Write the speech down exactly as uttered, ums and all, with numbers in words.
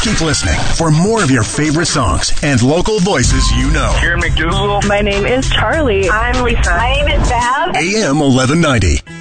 Keep listening for more of your favorite songs and local voices you know. Karen McDougal. My name is Charlie. I'm Lisa. My name is Bev. A M eleven ninety.